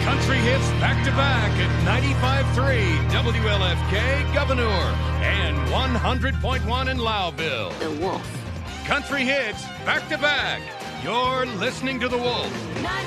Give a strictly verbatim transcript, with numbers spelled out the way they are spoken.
Country hits back-to-back at ninety-five point three W L F K Governor and one hundred point one in Lowville. The Wolf. Country hits back-to-back. You're listening to The Wolf.